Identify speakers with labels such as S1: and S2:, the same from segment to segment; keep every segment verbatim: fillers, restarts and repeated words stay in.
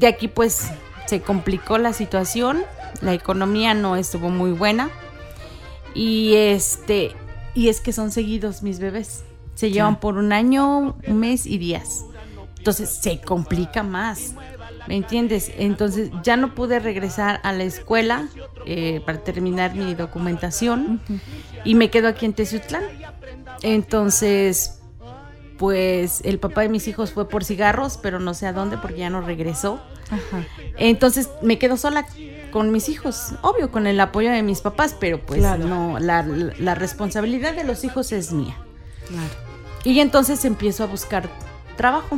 S1: de aquí pues se complicó la situación, la economía no estuvo muy buena y este y es que son seguidos mis bebés, se llevan por un año, un mes y días, entonces se complica más, ¿me entiendes? Entonces ya no pude regresar a la escuela eh, para terminar mi documentación uh-huh. y me quedo aquí en Teciutlán. Entonces pues el papá de mis hijos fue por cigarros, pero no sé a dónde porque ya no regresó. Ajá. Entonces me quedo sola con mis hijos, obvio con el apoyo de mis papás, pero pues claro. no, la, la responsabilidad de los hijos es mía. Claro. Y entonces empiezo a buscar trabajo.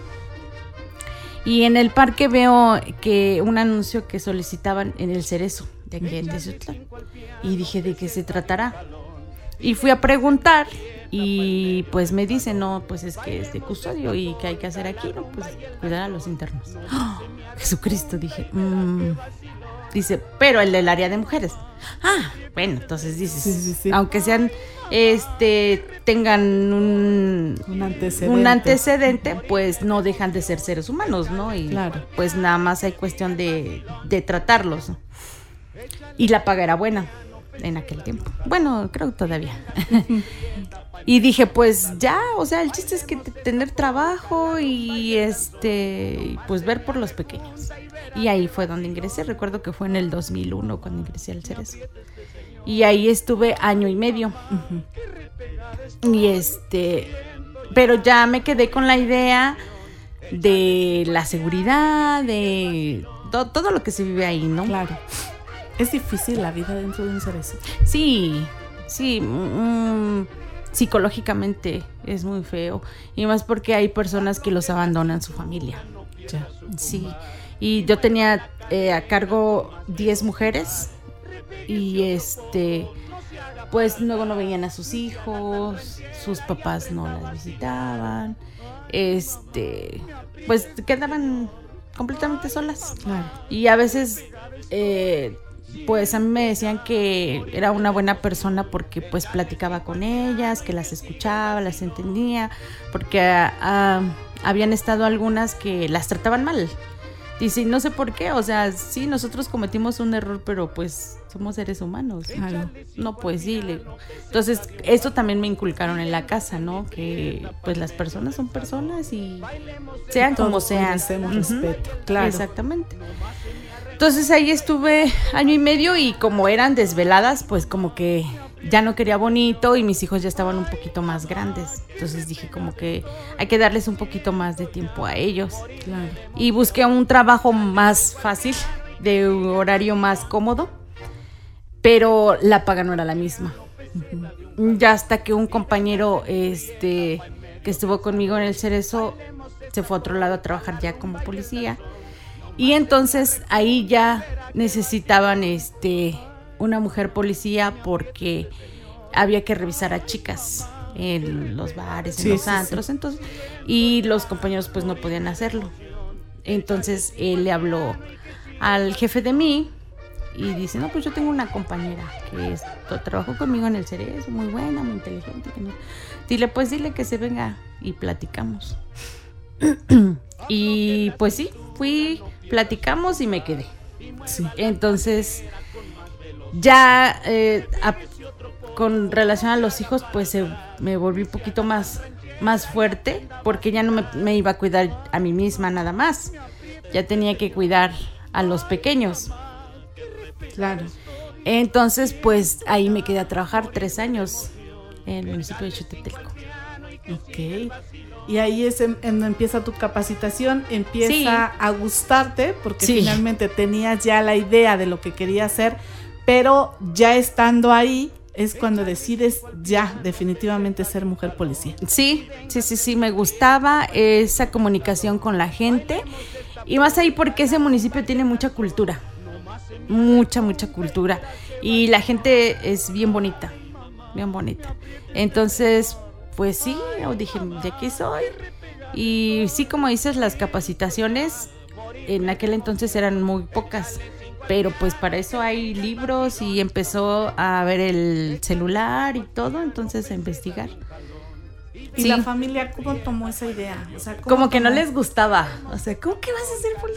S1: Y en el parque veo que un anuncio que solicitaban en el Cerezo de aquí en Teciutlán. Y dije, ¿de qué se tratará? Y fui a preguntar y pues me dicen, no, pues es que es de custodio y ¿qué hay que hacer aquí? No, pues cuidar a los internos. ¡Oh, Jesucristo! Dije, mmm. Dice, pero el del área de mujeres. Ah, bueno, entonces dices, sí, sí, sí. aunque sean, este, tengan un,
S2: un, antecedente.
S1: un antecedente, pues no dejan de ser seres humanos, ¿no? Y
S2: claro.
S1: pues nada más hay cuestión de, de tratarlos. Y la paga era buena en aquel tiempo. Bueno, creo que todavía. Y dije, pues ya, o sea, el chiste es que t- tener trabajo y este, pues ver por los pequeños. Y ahí fue donde ingresé. Recuerdo que fue en el dos mil uno cuando ingresé al Cerezo. Y ahí estuve año y medio. Uh-huh. Y este, pero ya me quedé con la idea de la seguridad, de to- todo lo que se vive ahí, ¿no?
S2: Claro. ¿Es difícil la vida dentro de un Cerezo?
S1: Sí, sí. Mm, psicológicamente es muy feo. Y más porque hay personas que los abandonan su familia.
S2: Ya.
S1: Sí. Y yo tenía eh, a cargo diez mujeres. Y este, pues luego no veían a sus hijos, sus papás no las visitaban. Este, pues quedaban completamente solas.
S2: Claro.
S1: Y a veces eh, pues a mí me decían que era una buena persona porque pues platicaba con ellas, que las escuchaba, las entendía, porque uh, habían estado algunas que las trataban mal. Dice, no sé por qué, o sea, sí, nosotros cometimos un error, pero pues somos seres humanos. Claro. No, pues sí. Le... Entonces, eso también me inculcaron en la casa, ¿no? Que pues las personas son personas y sean
S2: todos
S1: como sean.
S2: Hacemos
S1: uh-huh.
S2: respeto, claro.
S1: Exactamente. Entonces ahí estuve año y medio y como eran desveladas, pues como que ya no quería bonito y mis hijos ya estaban un poquito más grandes. Entonces dije como que hay que darles un poquito más de tiempo a ellos.
S2: Claro.
S1: Y busqué un trabajo más fácil, de un horario más cómodo, pero la paga no era la misma. Uh-huh. Ya hasta que un compañero este, que estuvo conmigo en el Cerezo se fue a otro lado a trabajar ya como policía. Y entonces ahí ya necesitaban este una mujer policía porque había que revisar a chicas en los bares, en sí, los sí, antros, sí. Entonces, y los compañeros pues no podían hacerlo. Entonces él le habló al jefe de mí y dice, no, pues yo tengo una compañera que es, trabajó conmigo en el Cerezo, muy buena, muy inteligente. Que no... Dile, pues dile que se venga y platicamos. Y pues sí, fui, platicamos y me quedé. Sí. Entonces, ya eh, a, con relación a los hijos, pues eh, me volví un poquito más, más fuerte, porque ya no me, me iba a cuidar a mí misma nada más. Ya tenía que cuidar a los pequeños.
S2: Claro.
S1: Entonces, pues ahí me quedé a trabajar tres años en el municipio de Xochitetelco.
S2: Ok. Y ahí es en, en empieza tu capacitación, empieza sí. a gustarte, porque sí. finalmente tenías ya la idea de lo que querías hacer, pero ya estando ahí es cuando decides ya definitivamente ser mujer policía.
S1: Sí, sí, sí, sí, me gustaba esa comunicación con la gente, y más ahí porque ese municipio tiene mucha cultura, mucha, mucha cultura, y la gente es bien bonita, bien bonita. Entonces, pues sí, dije, de aquí soy. Y sí, como dices, las capacitaciones en aquel entonces eran muy pocas, pero pues para eso hay libros y empezó a ver el celular y todo, entonces a investigar.
S2: ¿Y sí. la familia cómo tomó esa idea? O sea, ¿cómo
S1: como
S2: tomó?
S1: que no les gustaba, o sea, ¿cómo que vas a hacer policía?